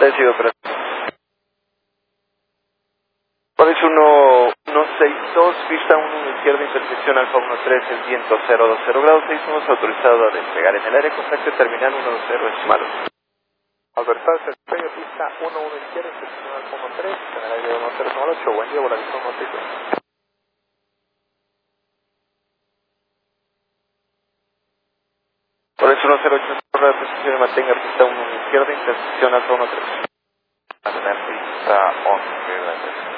Sigo operando. Polis 162, pista 1 izquierda, intersección Alfa 13, el viento 020 grados 6, hemos autorizado a despegar en el área, contacto terminal 120, es malo. Alberta, despegue, pista 11 izquierda, intersección Alfa 13, en el aire 1008, buen día, volación 162. Polis 108, de precisión, mantenga pista 1 izquierda, intersección Alfa 13. Mantener pista 11, gracias.